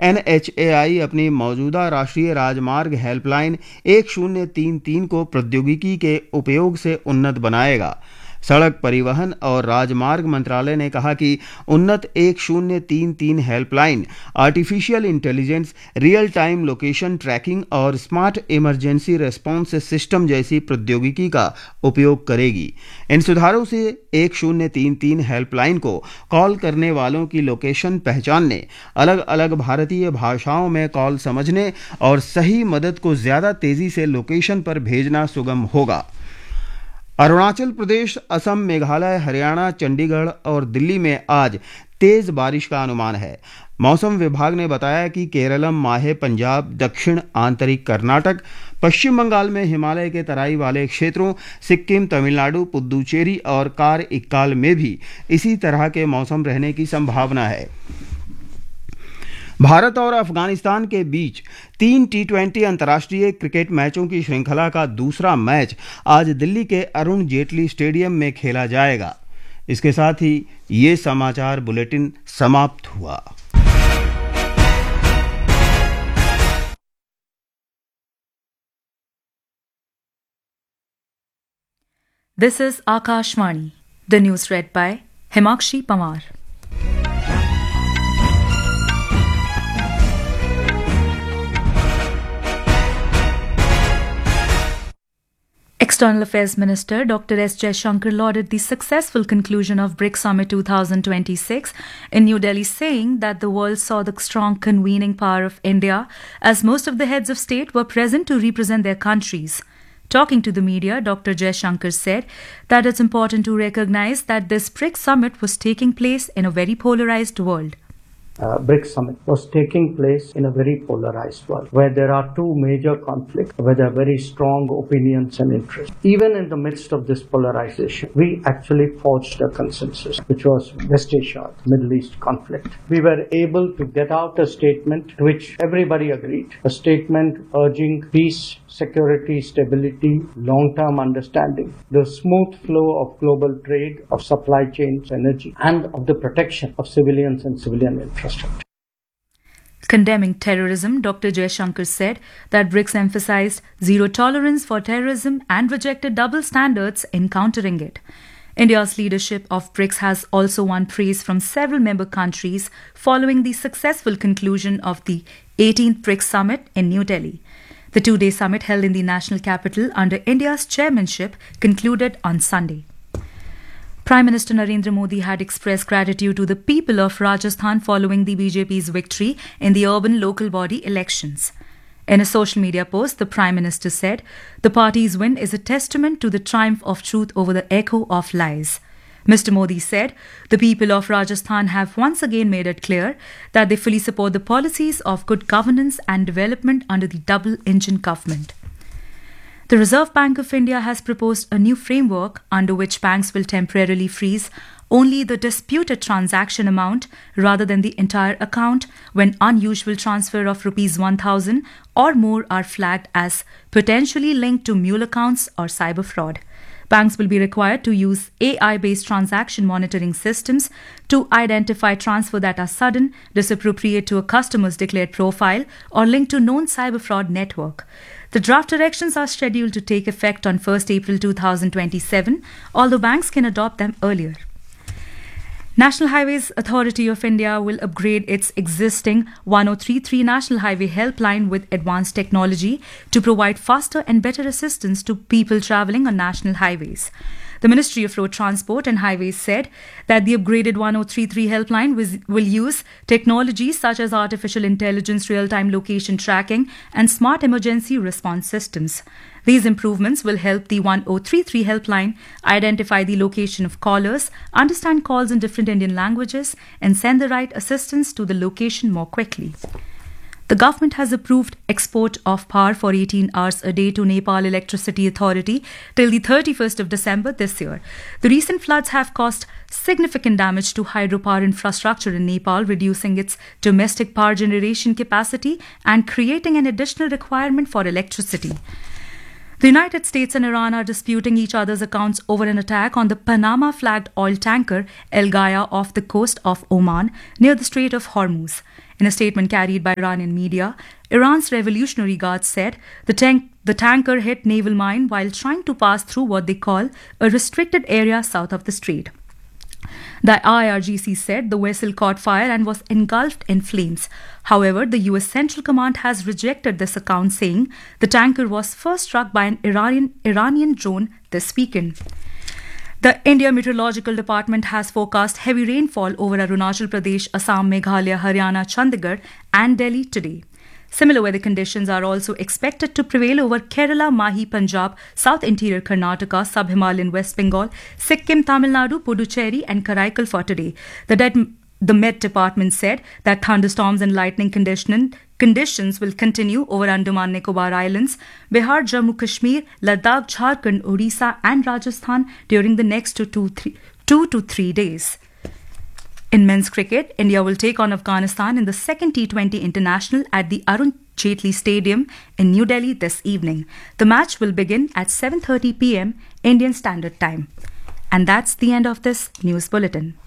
NHAI अपनी मौजूदा राष्ट्रीय राजमार्ग हेल्पलाइन 1033 को प्रौद्योगिकी के उपयोग से उन्नत बनाएगा। सड़क परिवहन और राजमार्ग मंत्रालय ने कहा कि उन्नत 1033 helpline artificial intelligence, real time location tracking और स्मार्ट इमरजेंसी रेस्पॉन्स सिस्टम जैसी प्रौद्योगिकी का उपयोग करेगी। इन सुधारों से 1033 हेल्पलाइन को कॉल करने वालों की लोकेशन पहचानने, अलग अलग भारतीय भाषाओं में कॉल समझने और सही मदद को ज्यादा तेजी से लोकेशन पर भेजना सुगम होगा। अरुणाचल प्रदेश, असम, मेघालय, हरियाणा, चंडीगढ़ और दिल्ली में आज तेज बारिश का अनुमान है। मौसम विभाग ने बताया कि केरलम, माहे, पंजाब, दक्षिण आंतरिक कर्नाटक, पश्चिम बंगाल में हिमालय के तराई वाले क्षेत्रों, सिक्किम, तमिलनाडु, पुद्दुचेरी और कार इक्काल में भी इसी तरह के मौसम रहने की संभावना है। भारत और अफगानिस्तान के बीच 3 T20 अंतर्राष्ट्रीय क्रिकेट मैचों की श्रृंखला का दूसरा मैच आज दिल्ली के अरुण जेटली स्टेडियम में खेला जाएगा। इसके साथ ही ये समाचार बुलेटिन समाप्त हुआ। This is Akashvani. The news read by Himakshi Pamar. External Affairs Minister Dr. S. Jaishankar lauded the successful conclusion of BRICS Summit 2026 in New Delhi, saying that the world saw the strong convening power of India as most of the heads of state were present to represent their countries. Talking to the media, Dr. Jaishankar said that it's important to recognize that this BRICS Summit was taking place in a very polarized world. BRICS Summit was taking place in a very polarized world where there are two major conflicts, where there are very strong opinions and interests. Even in the midst of this polarization, we actually forged a consensus, which was West Asia, Middle East conflict. We were able to get out a statement to which everybody agreed, a statement urging peace, security, stability, long-term understanding, the smooth flow of global trade, of supply chains, energy, and of the protection of civilians and civilian infrastructure. Condemning terrorism, Dr. Jaishankar said that BRICS emphasized zero tolerance for terrorism and rejected double standards in countering it. India's leadership of BRICS has also won praise from several member countries following the successful conclusion of the 18th BRICS Summit in New Delhi. The two-day summit held in the national capital under India's chairmanship concluded on Sunday. Prime Minister Narendra Modi had expressed gratitude to the people of Rajasthan following the BJP's victory in the urban local body elections. In a social media post, the Prime Minister said, "The party's win is a testament to the triumph of truth over the echo of lies." Mr. Modi said, "The people of Rajasthan have once again made it clear that they fully support the policies of good governance and development under the double-engine government." The Reserve Bank of India has proposed a new framework under which banks will temporarily freeze only the disputed transaction amount rather than the entire account when unusual transfer of rupees 1,000 or more are flagged as potentially linked to mule accounts or cyber fraud. Banks will be required to use AI-based transaction monitoring systems to identify transfers that are sudden, disappropriate to a customer's declared profile, or linked to known cyber fraud network. The draft directions are scheduled to take effect on 1st April 2027, although banks can adopt them earlier. National Highways Authority of India will upgrade its existing 1033 National Highway Helpline with advanced technology to provide faster and better assistance to people travelling on national highways. The Ministry of Road Transport and Highways said that the upgraded 1033 helpline will use technologies such as artificial intelligence, real-time location tracking, and smart emergency response systems. These improvements will help the 1033 helpline identify the location of callers, understand calls in different Indian languages, and send the right assistance to the location more quickly. The government has approved export of power for 18 hours a day to Nepal Electricity Authority till the 31st of December this year. The recent floods have caused significant damage to hydropower infrastructure in Nepal, reducing its domestic power generation capacity and creating an additional requirement for electricity. The United States and Iran are disputing each other's accounts over an attack on the Panama-flagged oil tanker El Gaya off the coast of Oman near the Strait of Hormuz. In a statement carried by Iranian media, Iran's Revolutionary Guard said the tanker hit naval mine while trying to pass through what they call a restricted area south of the strait. The IRGC said the vessel caught fire and was engulfed in flames. However, the US Central Command has rejected this account, saying the tanker was first struck by an Iranian drone this weekend. The India Meteorological Department has forecast heavy rainfall over Arunachal Pradesh, Assam, Meghalaya, Haryana, Chandigarh and Delhi today. Similar weather conditions are also expected to prevail over Kerala, Mahi, Punjab, South Interior Karnataka, Sub-Himalayan West Bengal, Sikkim, Tamil Nadu, Puducherry and Karaikal for today. The Met Department said that thunderstorms and lightning conditions will continue over Andaman Nicobar Islands, Bihar, Jammu Kashmir, Ladakh, Jharkhand, Odisha and Rajasthan during the next 2 to 3 days. In men's cricket, India will take on Afghanistan in the second T20 International at the Arun Jaitley Stadium in New Delhi this evening. The match will begin at 7:30 p.m. Indian Standard Time. And that's the end of this news bulletin.